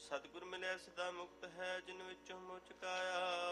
ਸਤਿਗੁਰ ਮਿਲਿਆ ਸਦਾ ਮੁਕਤ ਹੈ, ਜਿਨ ਵਿੱਚੋਂ ਮੁਚ ਕਾਇਆ।